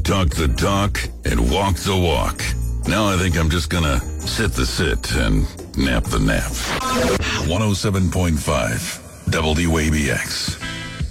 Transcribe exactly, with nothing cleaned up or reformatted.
talk the talk and walk the walk. Now I think I'm just gonna sit the sit and nap the nap. one oh seven point five W A B X.